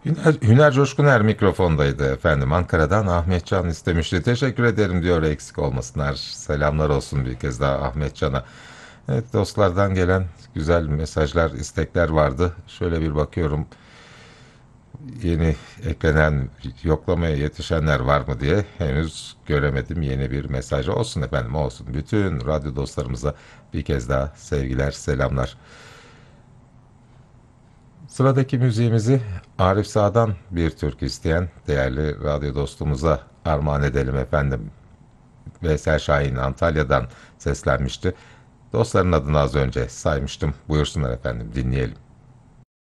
Hüner Coşkuner mikrofondaydı efendim. Ankara'dan Ahmetcan istemişti. Teşekkür ederim diyor, eksik olmasınlar. Selamlar olsun bir kez daha Ahmetcan'a. Evet, dostlardan gelen güzel mesajlar, istekler vardı. Şöyle bir bakıyorum, yeni eklenen, yoklamaya yetişenler var mı diye henüz göremedim yeni bir mesaj. Olsun efendim, olsun. Bütün radyo dostlarımıza bir kez daha sevgiler, selamlar. Sıradaki müziğimizi Arif Sağ'dan bir türkü isteyen değerli radyo dostumuza armağan edelim efendim. Veysel Şahin Antalya'dan seslenmişti. Dostların adını az önce saymıştım. Buyursunlar efendim, dinleyelim.